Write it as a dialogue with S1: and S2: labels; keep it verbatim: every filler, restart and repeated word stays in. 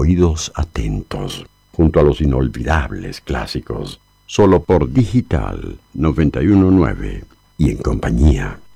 S1: oídos atentos, junto a los inolvidables clásicos, solo por Digital noventa y uno punto nueve y en compañía